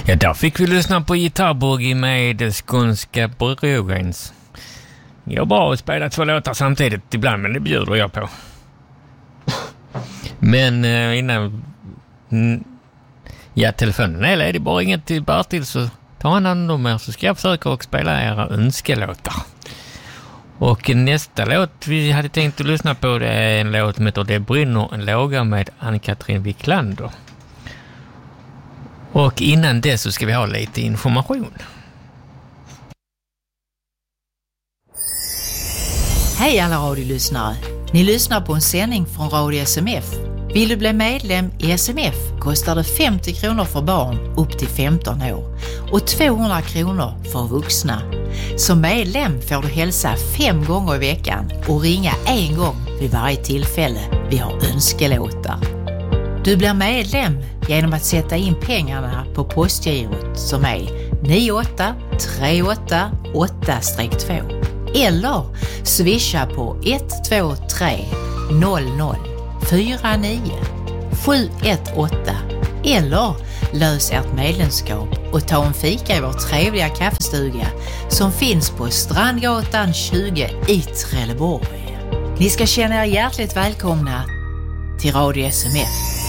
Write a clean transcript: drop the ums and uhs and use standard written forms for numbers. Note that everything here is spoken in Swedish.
Ja, där fick vi lyssna på Gitarrboogie med skånska Brogans. Jag bara spelar 2 låtar samtidigt ibland, men det bjuder jag på. Men innan telefonen är ledig, bara inget till Bertil, så ta en annan nummer så ska jag försöka och spela era önskelåtar. Och nästa låt vi hade tänkt att lyssna på, det är en låt som heter Det brinner en låga med Ann-Katrin Wiklander. Och innan det så ska vi ha lite information. Hej alla radiolyssnare! Ni lyssnar på en sändning från Radio SMF. Vill du bli medlem i SMF kostar det 50 kronor för barn upp till 15 år och 200 kronor för vuxna. Som medlem får du hälsa 5 gånger i veckan och ringa 1 gång vid varje tillfälle vi har önskelåtar. Du blir medlem genom att sätta in pengarna på postgirot som är 98388-2 eller swisha på 123 00 49 718 eller lös ert medlemskap och ta en fika i vår trevliga kaffestuga som finns på Strandgatan 20 i Trelleborg. Ni ska känna er hjärtligt välkomna till Radio SMF.